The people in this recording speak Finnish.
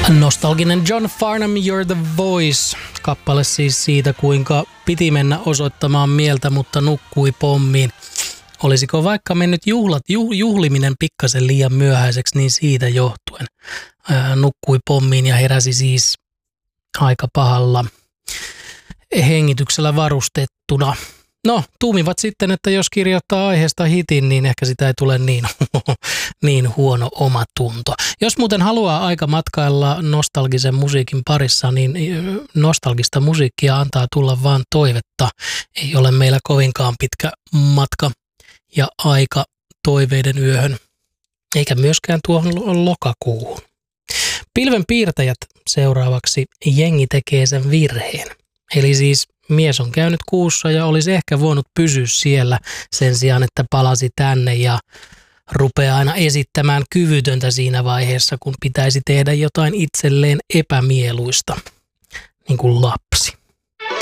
Nostalginen John Farnham, You're the Voice. Kappale siis siitä, kuinka piti mennä osoittamaan mieltä, mutta nukkui pommiin. Olisiko vaikka mennyt juhliminen pikkasen liian myöhäiseksi, niin siitä johtuen nukkui pommiin ja heräsi siis aika pahalla hengityksellä varustettuna. No, tuumivat sitten, että jos kirjoittaa aiheesta hitin, niin ehkä sitä ei tule niin huono omatunto. Jos muuten haluaa aika matkailla nostalgisen musiikin parissa, niin nostalgista musiikkia antaa tulla vaan toivetta. Ei ole meillä kovinkaan pitkä matka ja aika toiveiden yöhön, eikä myöskään tuohon lokakuuhun. Pilvenpiirtäjät seuraavaksi, jengi tekee sen virheen. Eli siis mies on käynyt kuussa ja olisi ehkä voinut pysyä siellä sen sijaan, että palasi tänne ja rupeaa aina esittämään kyvytöntä siinä vaiheessa, kun pitäisi tehdä jotain itselleen epämieluista, niin kuin lapsi.